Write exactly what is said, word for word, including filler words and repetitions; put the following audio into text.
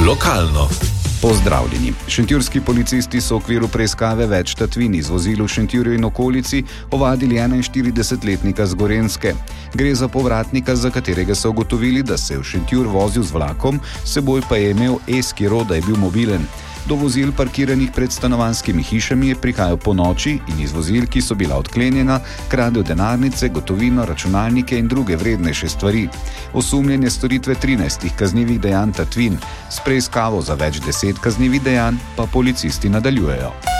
Lokalno. Pozdravljeni. Šentjurski policisti so v okviru preiskave več tatvin iz vozil v Šentjurju in okolici ovadili enainštiridesetletnika z Gorenjske. Gre za povratnika, za katerega so ugotovili, da se je v Šentjur vozil z vlakom, s seboj pa je imel e-skiro, da je bil mobilen. Do vozil parkiranih pred stanovanjskimi hišami je prihajal po noči in iz vozil, ki so bila odklenjena, kradel denarnice, gotovino, računalnike in druge vrednejše stvari. Osumljen je storitve trinajstih kaznivih dejanj tatvin. S preiskavo za več deset kaznivih dejanj pa policisti nadaljujejo.